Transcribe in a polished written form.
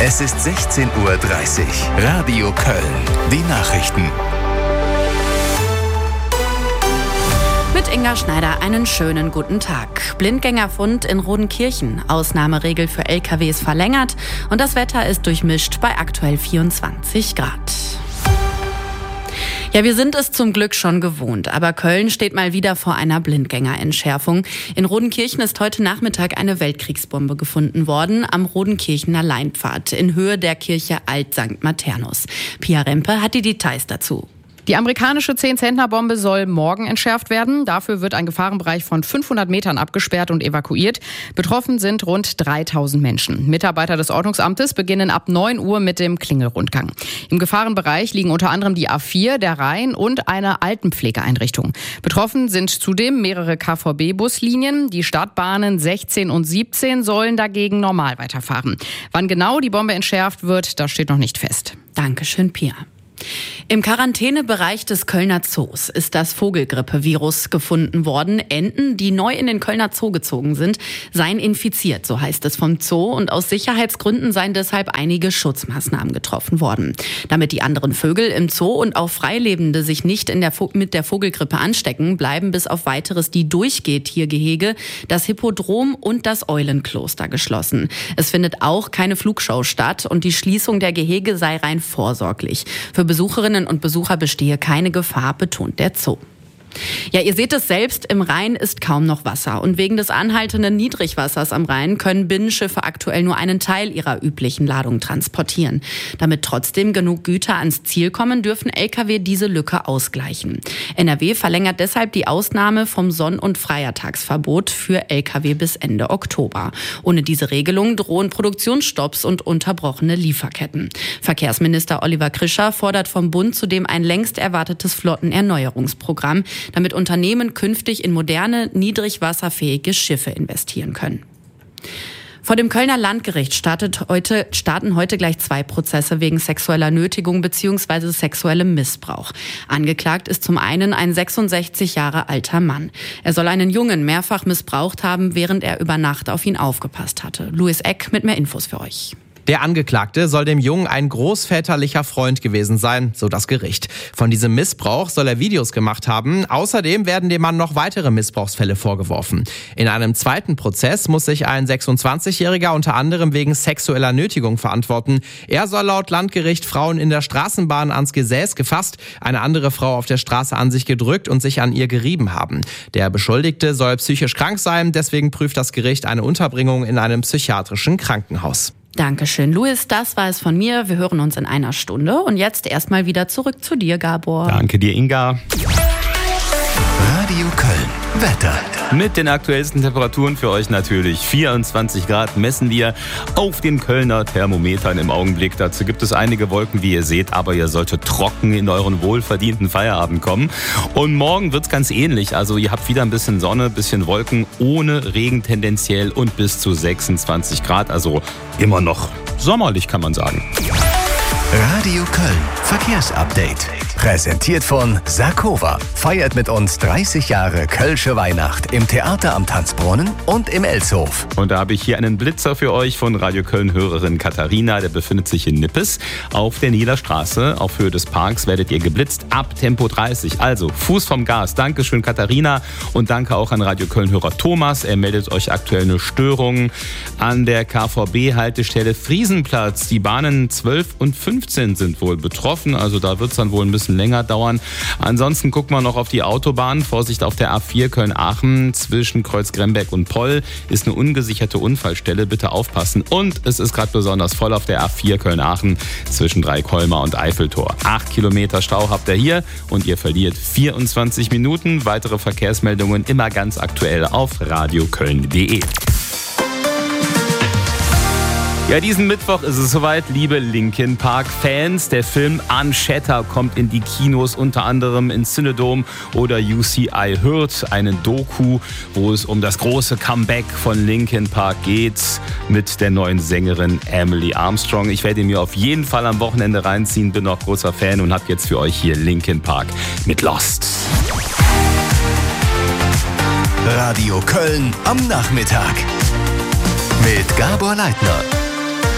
Es ist 16:30 Uhr. Radio Köln. Die Nachrichten. Mit Inga Schneider einen schönen guten Tag. Blindgängerfund in Rodenkirchen. Ausnahmeregel für LKWs verlängert. Und das Wetter ist durchmischt bei aktuell 24 Grad. Ja, wir sind es zum Glück schon gewohnt, aber Köln steht mal wieder vor einer Blindgängerentschärfung. In Rodenkirchen ist heute Nachmittag eine Weltkriegsbombe gefunden worden am Rodenkirchener Leinpfad in Höhe der Kirche Alt St. Maternus. Pia Rempe hat die Details dazu. Die amerikanische 10-Zentner-Bombe soll morgen entschärft werden. Dafür wird ein Gefahrenbereich von 500 Metern abgesperrt und evakuiert. Betroffen sind rund 3000 Menschen. Mitarbeiter des Ordnungsamtes beginnen ab 9 Uhr mit dem Klingelrundgang. Im Gefahrenbereich liegen unter anderem die A4, der Rhein und eine Altenpflegeeinrichtung. Betroffen sind zudem mehrere KVB-Buslinien. Die Stadtbahnen 16 und 17 sollen dagegen normal weiterfahren. Wann genau die Bombe entschärft wird, das steht noch nicht fest. Dankeschön, Pia. Im Quarantänebereich des Kölner Zoos ist das Vogelgrippevirus gefunden worden. Enten, die neu in den Kölner Zoo gezogen sind, seien infiziert, so heißt es vom Zoo. Und aus Sicherheitsgründen seien deshalb einige Schutzmaßnahmen getroffen worden. Damit die anderen Vögel im Zoo und auch Freilebende sich nicht mit der Vogelgrippe anstecken, bleiben bis auf Weiteres die Durchgehtiergehege, das Hippodrom und das Eulenkloster geschlossen. Es findet auch keine Flugshow statt und die Schließung der Gehege sei rein vorsorglich. Für Besucherinnen und Besucher bestehe keine Gefahr, betont der Zoo. Ja, ihr seht es selbst, im Rhein ist kaum noch Wasser. Und wegen des anhaltenden Niedrigwassers am Rhein können Binnenschiffe aktuell nur einen Teil ihrer üblichen Ladung transportieren. Damit trotzdem genug Güter ans Ziel kommen, dürfen Lkw diese Lücke ausgleichen. NRW verlängert deshalb die Ausnahme vom Sonn- und Feiertagsverbot für Lkw bis Ende Oktober. Ohne diese Regelung drohen Produktionsstopps und unterbrochene Lieferketten. Verkehrsminister Oliver Krischer fordert vom Bund zudem ein längst erwartetes Flottenerneuerungsprogramm, damit Unternehmen künftig in moderne, niedrigwasserfähige Schiffe investieren können. Vor dem Kölner Landgericht starten heute gleich 2 Prozesse wegen sexueller Nötigung bzw. sexuellem Missbrauch. Angeklagt ist zum einen ein 66 Jahre alter Mann. Er soll einen Jungen mehrfach missbraucht haben, während er über Nacht auf ihn aufgepasst hatte. Louis Eck mit mehr Infos für euch. Der Angeklagte soll dem Jungen ein großväterlicher Freund gewesen sein, so das Gericht. Von diesem Missbrauch soll er Videos gemacht haben. Außerdem werden dem Mann noch weitere Missbrauchsfälle vorgeworfen. In einem zweiten Prozess muss sich ein 26-Jähriger unter anderem wegen sexueller Nötigung verantworten. Er soll laut Landgericht Frauen in der Straßenbahn ans Gesäß gefasst, eine andere Frau auf der Straße an sich gedrückt und sich an ihr gerieben haben. Der Beschuldigte soll psychisch krank sein, deswegen prüft das Gericht eine Unterbringung in einem psychiatrischen Krankenhaus. Dankeschön, Louis. Das war es von mir. Wir hören uns in einer Stunde. Und jetzt erstmal wieder zurück zu dir, Gabor. Danke dir, Inga. Radio Köln. Wetter. Mit den aktuellsten Temperaturen für euch natürlich. 24 Grad messen wir auf den Kölner Thermometern im Augenblick. Dazu gibt es einige Wolken, wie ihr seht, aber ihr solltet trocken in euren wohlverdienten Feierabend kommen. Und morgen wird's ganz ähnlich. Also ihr habt wieder ein bisschen Sonne, ein bisschen Wolken, ohne Regen tendenziell und bis zu 26 Grad. Also immer noch sommerlich, kann man sagen. Radio Köln. Verkehrsupdate. Präsentiert von Sakova. Feiert mit uns 30 Jahre Kölsche Weihnacht im Theater am Tanzbrunnen und im Elshof. Und da habe ich hier einen Blitzer für euch von Radio Köln-Hörerin Katharina. Der befindet sich in Nippes auf der Niederstraße. Auf Höhe des Parks werdet ihr geblitzt ab Tempo 30. Also Fuß vom Gas. Dankeschön, Katharina. Und danke auch an Radio Köln-Hörer Thomas. Er meldet euch aktuell eine Störung an der KVB-Haltestelle Friesenplatz. Die Bahnen 12 und 15 sind wohl betroffen. Also da wird es dann wohl ein bisschen länger dauern. Ansonsten gucken wir noch auf die Autobahn. Vorsicht auf der A4 Köln-Aachen zwischen Kreuzgremberg und Poll ist eine ungesicherte Unfallstelle. Bitte aufpassen. Und es ist gerade besonders voll auf der A4 Köln-Aachen zwischen Dreikolmer und Eiffeltor. 8 Kilometer Stau habt ihr hier und ihr verliert 24 Minuten. Weitere Verkehrsmeldungen immer ganz aktuell auf radioköln.de. Ja, diesen Mittwoch ist es soweit, liebe Linkin Park-Fans. Der Film Unshatter kommt in die Kinos, unter anderem in Cinedome oder UCI Hürth. Eine Doku, wo es um das große Comeback von Linkin Park geht mit der neuen Sängerin Emily Armstrong. Ich werde ihn mir auf jeden Fall am Wochenende reinziehen, bin auch großer Fan und habe jetzt für euch hier Linkin Park mit Lost. Radio Köln am Nachmittag mit Gabor Leitner.